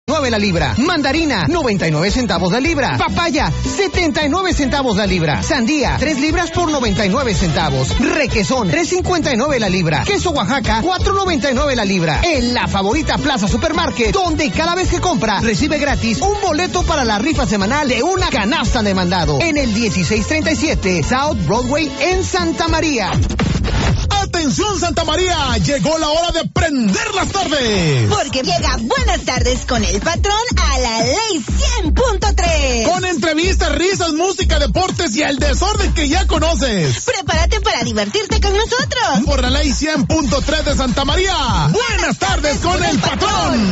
9 la libra. Mandarina, 99 centavos la libra. Papaya, 79 centavos la libra. Sandía, 3 libras por 99 centavos. Requesón, 3.59 la libra. Queso Oaxaca, 4.99 la libra. En la Favorita Plaza Supermarket, donde cada vez que compra, recibe gratis un boleto para la rifa semanal de una canasta de mandado. En el 1637 South Broadway en Santa María. ¡Atención, Santa María! Llegó la hora de prender las tardes. Porque llega Buenas Tardes con el Patrón a la Ley 100.3. Con entrevistas, risas, música, deportes y el desorden que ya conoces. Prepárate para divertirte con nosotros. Por la Ley 100.3 de Santa María. Buenas tardes con el Patrón.